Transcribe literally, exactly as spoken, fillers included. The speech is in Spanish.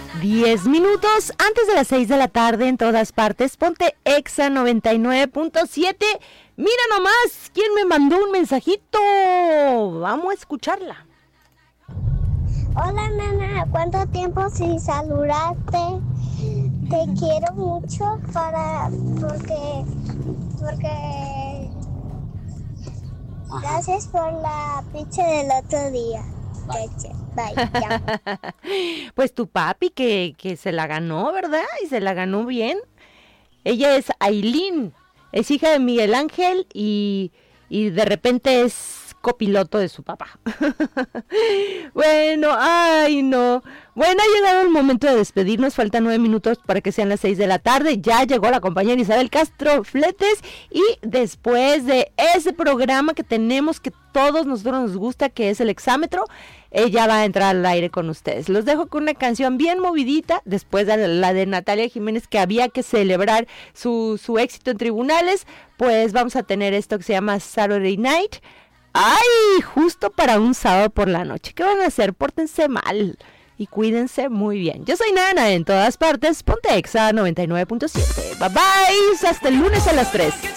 Diez minutos antes de las seis de la tarde en todas partes. Ponte Exa noventa y nueve punto siete. Mira nomás, ¿quién me mandó un mensajito? Vamos a escucharla. Hola, nana, ¿cuánto tiempo sin saludarte? Te quiero mucho para... porque... porque... Ajá. Gracias por la pizza del otro día. Bye. Bye. Ya. Pues tu papi que, que se la ganó, ¿verdad? Y se la ganó bien. Ella es Aileen, es hija de Miguel Ángel y, y de repente es copiloto de su papá. Bueno, ay no. Bueno, ha llegado el momento de despedirnos, faltan nueve minutos para que sean las seis de la tarde. Ya llegó la compañera Isabel Castro Fletes y después de ese programa que tenemos, que todos nosotros nos gusta, que es el Exámetro, ella va a entrar al aire con ustedes. Los dejo con una canción bien movidita, después de la de Natalia Jiménez, que había que celebrar su, su éxito en tribunales. Pues vamos a tener esto que se llama Saturday Night. ¡Ay! Justo para un sábado por la noche. ¿Qué van a hacer? Pórtense mal y cuídense muy bien. Yo soy Nana en todas partes. Ponte Exa noventa y nueve punto siete. Bye bye. Hasta el lunes a las tres.